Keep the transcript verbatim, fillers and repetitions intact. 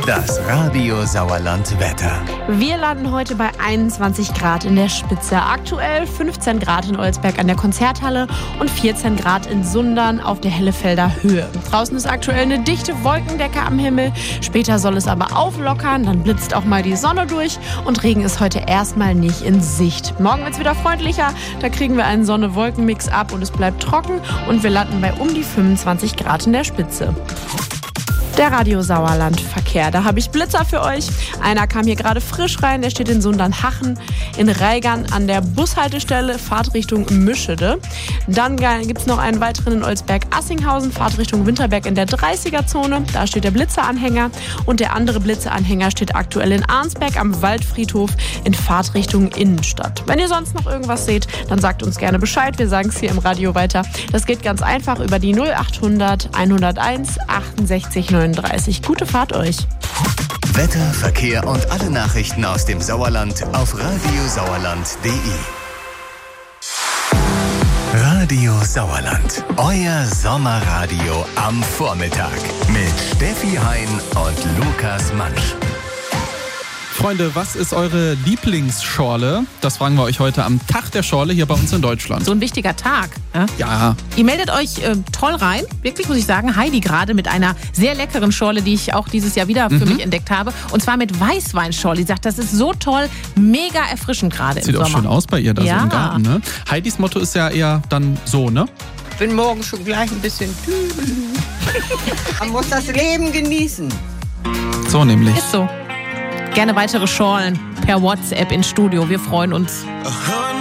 Das Radio Sauerland Wetter. Wir landen heute bei einundzwanzig Grad in der Spitze. Aktuell fünfzehn Grad in Olsberg an der Konzerthalle und vierzehn Grad in Sundern auf der Hellefelder Höhe. Draußen ist aktuell eine dichte Wolkendecke am Himmel. Später soll es aber auflockern, dann blitzt auch mal die Sonne durch und Regen ist heute erstmal nicht in Sicht. Morgen wird es wieder freundlicher, da kriegen wir einen Sonne-Wolken-Mix ab und es bleibt trocken und wir landen bei um die fünfundzwanzig Grad in der Spitze. Der Radio Sauerland Verkehr. Da habe ich Blitzer für euch. Einer kam hier gerade frisch rein, der steht in Sundern-Hachen, in Reigern an der Bushaltestelle, Fahrtrichtung Mischede. Dann gibt es noch einen weiteren in Olsberg-Assinghausen, Fahrtrichtung Winterberg in der dreißiger-Zone. Da steht der Blitzeranhänger und der andere Blitzeranhänger steht aktuell in Arnsberg am Waldfriedhof in Fahrtrichtung Innenstadt. Wenn ihr sonst noch irgendwas seht, dann sagt uns gerne Bescheid. Wir sagen es hier im Radio weiter. Das geht ganz einfach über die null achthundert hunderteins achtundsechzig neununddreißig. Gute Fahrt euch. Wetter, Verkehr und alle Nachrichten aus dem Sauerland auf radiosauerland punkt de. Radio Sauerland, euer Sommerradio am Vormittag mit Steffi Hein und Lukas Mansch. Freunde, was ist eure Lieblingsschorle? Das fragen wir euch heute am Tag der Schorle hier bei uns in Deutschland. So ein wichtiger Tag. Ja. Ja. Ihr meldet euch äh, toll rein. Wirklich, muss ich sagen, Heidi gerade mit einer sehr leckeren Schorle, die ich auch dieses Jahr wieder für mhm. mich entdeckt habe. Und zwar mit Weißweinschorle. Die sagt, das ist so toll, mega erfrischend gerade im Sieht Sommer. Sieht auch schön aus bei ihr da ja. so im Garten. Ne? Heidis Motto ist ja eher dann so, ne? Bin morgen schon gleich ein bisschen dübel. Man muss das Leben genießen. So nämlich. Ist so. Gerne weitere Schorlen per WhatsApp ins Studio. Wir freuen uns.